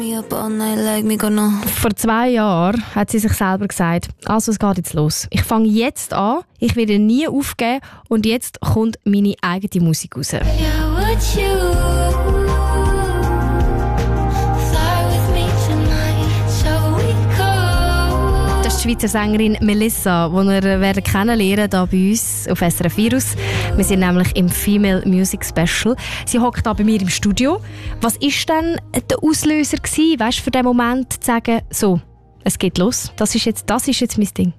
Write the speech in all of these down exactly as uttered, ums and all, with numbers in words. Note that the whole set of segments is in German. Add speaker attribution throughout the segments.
Speaker 1: Vor zwei Jahren hat sie sich selber gesagt, also es geht jetzt los. Ich fange jetzt an, ich werde nie aufgeben und jetzt kommt meine eigene Musik raus. Das ist die Schweizer Sängerin Melissa, die ihr werdet kennenlernen hier bei uns auf S R F Virus. Wir sind nämlich im Female Music Special. Sie hockt hier bei mir im Studio. Was war denn der Auslöser gewesen, weißt, für den Moment zu sagen, so, es geht los, das ist jetzt, das ist jetzt mein Ding?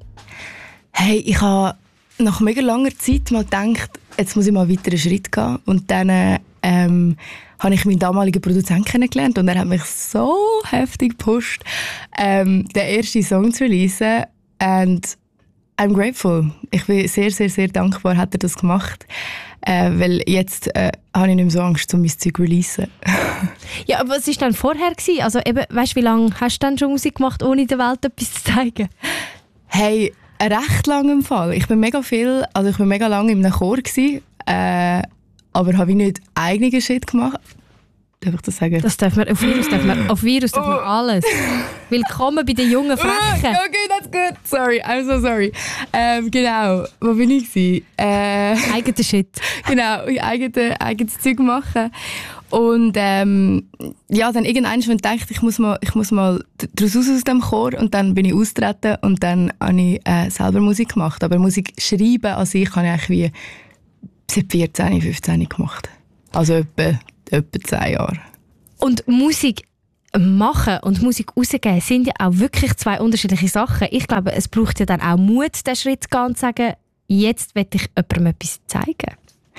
Speaker 2: Hey, ich habe nach mega langer Zeit mal gedacht, jetzt muss ich mal einen weiteren Schritt gehen. Und dann ähm, habe ich meinen damaligen Produzenten kennengelernt und er hat mich so heftig gepusht, ähm, den ersten Song zu releasen. And I'm grateful. Ich bin sehr, sehr, sehr dankbar, hat er das gemacht. Äh, weil jetzt äh, habe ich nicht mehr so Angst, um mein Zeug zu releasen.
Speaker 1: Ja, aber was war denn vorher gewesen? Also eben, weißt du, wie lange hast du denn schon Musik gemacht, ohne der Welt etwas zu zeigen?
Speaker 2: Hey, recht lange im Fall. Ich bin mega viel, also ich bin mega lange in einem Chor gewesen, äh, aber habe ich nicht eigenen Shit gemacht. Darf ich das sagen?
Speaker 1: Das darf man, auf Virus darf man, auf Virus darf man alles. Willkommen bei den jungen Frechen.
Speaker 2: Okay, that's good. Sorry, I'm so sorry. Ähm, genau, wo bin ich gewesen? Äh,
Speaker 1: Eigener Shit.
Speaker 2: Genau, eigenes, eigenes Zeug machen. Und ähm, ja, dann irgendwann schon gedacht, ich muss mal, ich muss mal daraus raus aus dem Chor. Und dann bin ich austreten und dann habe ich äh, selber Musik gemacht. Aber Musik schreiben an sich habe ich eigentlich wie seit vierzehn, fünfzehn gemacht. Also etwa, etwa zehn Jahre.
Speaker 1: Und Musik machen und Musik rausgeben sind ja auch wirklich zwei unterschiedliche Sachen. Ich glaube, es braucht ja dann auch Mut, den Schritt zu gehen und zu sagen, jetzt will ich jemandem etwas zeigen.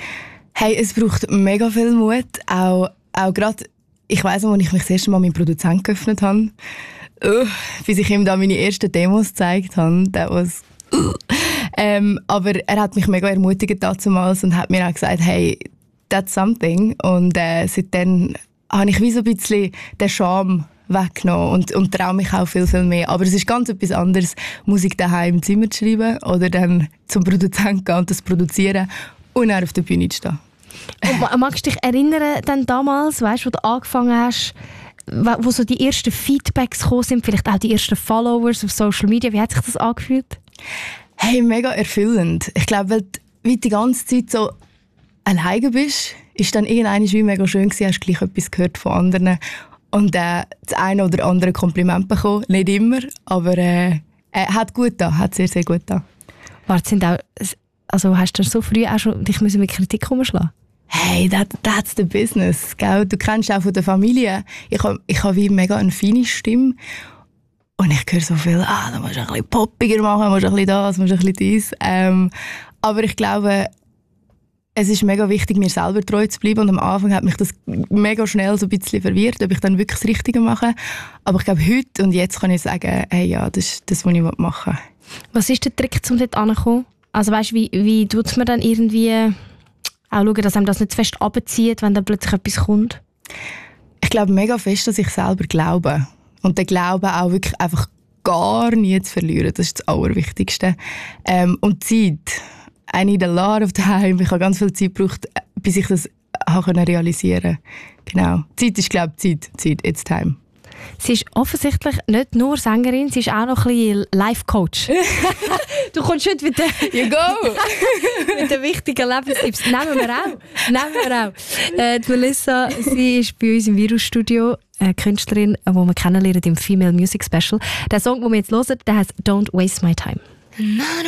Speaker 2: Hey, es braucht mega viel Mut. Auch, auch gerade, ich weiss noch, als ich mich das erste Mal meinem Produzenten geöffnet habe, uh, bis ich ihm da meine ersten Demos gezeigt habe, that was, uh. ähm, aber er hat mich mega ermutigt damals und hat mir auch gesagt, hey, that's something. Und äh, seitdem habe ich wie so ein bisschen den Charme weggenommen und, und traue mich auch viel, viel mehr. Aber es ist ganz etwas anderes, Musik daheim im Zimmer zu schreiben oder dann zum Produzenten gehen und das produzieren und dann auf der Bühne zu stehen.
Speaker 1: Und magst du dich erinnern, dann damals, weißt, wo du angefangen hast, wo so die ersten Feedbacks gekommen sind, vielleicht auch die ersten Followers auf Social Media, wie hat sich das angefühlt?
Speaker 2: Hey, mega erfüllend. Ich glaube, weil du wie die ganze Zeit so alleine bist, ist dann irgendwann wie mega schön gewesen, hast gleich etwas gehört von anderen und äh, das eine oder andere Kompliment bekommen. Nicht immer, aber äh, äh, hat gut da, hat sehr, sehr gut da.
Speaker 1: Warte, sind auch, also hast du so früh auch schon dich mit Kritik umschlagen?
Speaker 2: Hey, that, that's the business, gell? Du kennst auch von der Familie. Ich habe ich hab wie mega eine feine Stimme. Und ich höre so viel, ah, da musst du ein bisschen poppiger machen, musst du ein bisschen das, musst du ein bisschen dies. Ähm, aber ich glaube, es ist mega wichtig, mir selber treu zu bleiben. Und am Anfang hat mich das mega schnell so ein bisschen verwirrt, ob ich dann wirklich das Richtige mache. Aber ich glaube, heute und jetzt kann ich sagen, hey, ja, das ist das, was ich machen will.
Speaker 1: Was ist der Trick, um dort hinzukommen? Also weißt, wie, wie tut man dann irgendwie auch schauen, dass einem das nicht zu fest runterzieht, wenn dann plötzlich etwas kommt?
Speaker 2: Ich glaube mega fest, dass ich selber glaube. Und den Glauben auch wirklich einfach gar nie zu verlieren. Das ist das Allerwichtigste. Ähm, und Zeit. I need a lot of time. Ich habe ganz viel Zeit gebraucht, bis ich das realisieren konnte. Genau. Zeit ist, glaube ich, Zeit. Zeit, it's time.
Speaker 1: Sie ist offensichtlich nicht nur Sängerin, sie ist auch noch ein bisschen Life-Coach. Du kommst heute mit den,
Speaker 2: you go.
Speaker 1: mit den wichtigen Lebenstipps. Nehmen wir auch. Nehmen wir auch. Äh, die Melissa, sie ist bei uns im Virus-Studio, eine Künstlerin, die wir kennenlernen im Female Music Special. Der Song, den wir jetzt hören, der heißt «Don't Waste My Time».